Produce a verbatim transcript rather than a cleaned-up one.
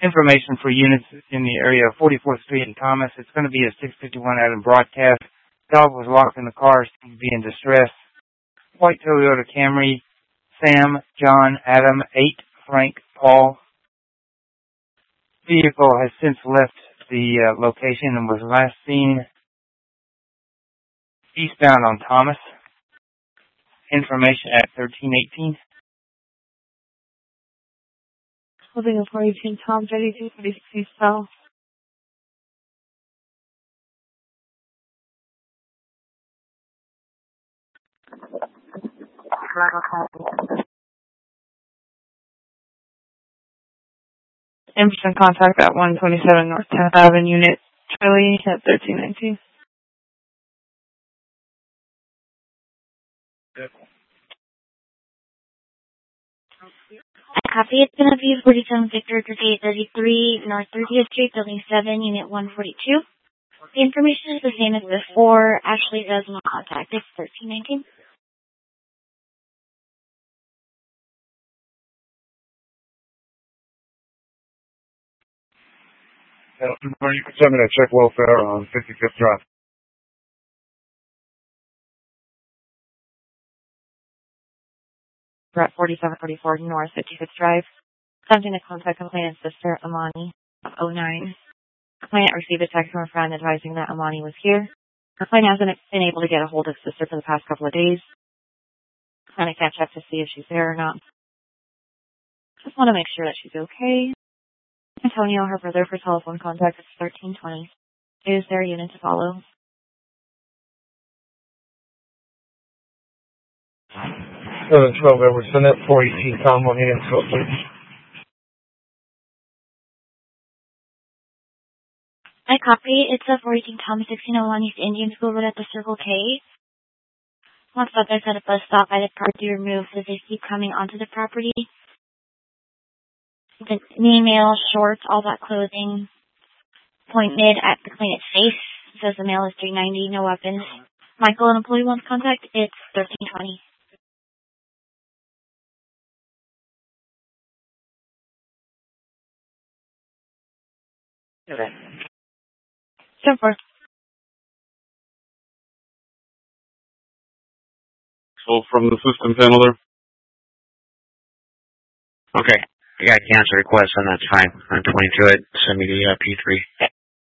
Information for units in the area of forty-fourth Street and Thomas. It's going to be a six fifty-one Adam broadcast. Dog was locked in the car, seemed to be in distress. White Toyota Camry. Sam, John, Adam, eight, Frank, Paul. Vehicle has since left the uh, location and was last seen eastbound on Thomas. Information at thirteen eighteen. Holding a four eighteen Tom, thirty-two forty-six south. Emerson contact at one twenty-seven North tenth Avenue, Unit Charlie at thirteen nineteen. Yep. Copy. It's going to be forty-seven Victor eight thirty-three North thirtieth Street, Building seven, Unit one forty-two. The information is the same as before. Ashley does not contact. It's thirteen nineteen. You can send me that check welfare on fifty-fifth Drive. We're at forty-seven forty-four North fifty-fifth Drive. Attempting to contact complainant's sister, Amani, oh nine. Complainant received a text from a friend advising that Amani was here. Complainant hasn't been able to get a hold of sister for the past couple of days. Complainant can't check to see if she's there or not. Just want to make sure that she's okay. Antonio, her brother, for telephone contact is thirteen twenty. Is there a unit to follow? seven twelve Edward Senate, four eighteen Tom, one eight twelve, please. I copy. It's a four eighteen Tom, sixteen oh one East Indian School Road at the Circle K. Once subjects at a bus stop, I depart to remove as they keep coming onto the property. The email, shorts, all that clothing. Point mid at the client's face. It says the male is three ninety, no weapons. Michael, an employee wants contact. It's thirteen twenty. Okay. ten four. So from the system handler. Okay. I got a cancel request, and that's fine. I'm twenty-two. It send me the uh, P three.